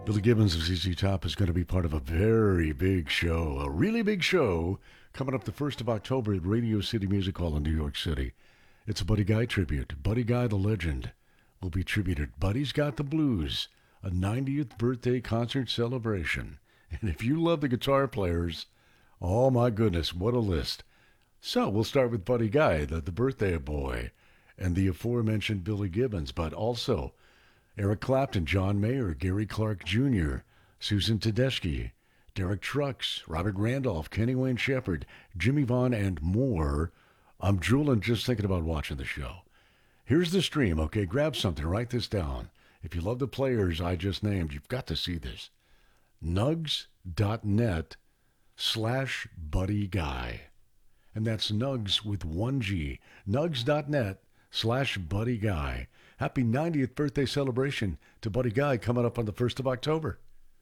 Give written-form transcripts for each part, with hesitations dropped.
Billy Gibbons of ZZ Top is going to be part of a very big show, a really big show, coming up the 1st of October at Radio City Music Hall in New York City. It's a Buddy Guy tribute. Buddy Guy the legend will be tributed. Buddy's Got the Blues, a 90th birthday concert celebration. And if you love the guitar players, oh my goodness, what a list. So we'll start with Buddy Guy, the birthday boy, and the aforementioned Billy Gibbons, but also Eric Clapton, John Mayer, Gary Clark Jr., Susan Tedeschi, Derek Trucks, Robert Randolph, Kenny Wayne Shepherd, Jimmy Vaughn, and more. I'm drooling just thinking about watching the show. Here's the stream, okay? Grab something, write this down. If you love the players I just named, you've got to see this. Nugs.net/Buddy Guy. And that's Nugs with one G. Nugs.net/Buddy Guy. Happy 90th birthday celebration to Buddy Guy coming up on the 1st of October.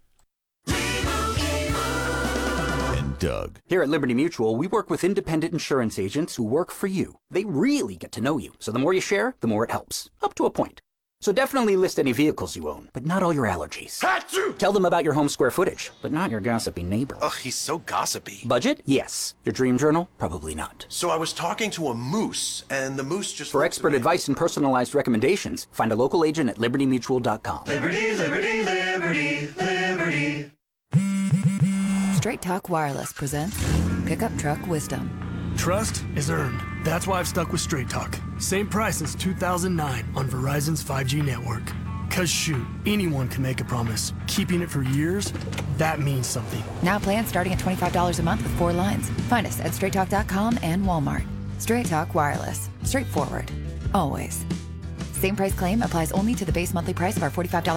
And Doug. Here at Liberty Mutual, we work with independent insurance agents who work for you. They really get to know you, so the more you share, the more it helps. Up to a point. So definitely list any vehicles you own, but not all your allergies. Achoo! Tell them about your home square footage, but not your gossipy neighbor. Ugh, he's so gossipy. Budget? Yes. Your dream journal? Probably not. So I was talking to a moose, and the moose just... For expert advice and personalized recommendations, find a local agent at libertymutual.com. Liberty, liberty, liberty, liberty. Straight Talk Wireless presents Pickup Truck Wisdom. Trust is earned. That's why I've stuck with Straight Talk. Same price since 2009 on Verizon's 5G network. Cause shoot, anyone can make a promise. Keeping it for years, that means something. Now plans starting at $25 a month with 4 lines. Find us at straighttalk.com and Walmart. Straight Talk Wireless. Straightforward. Always. Same price claim applies only to the base monthly price of our $45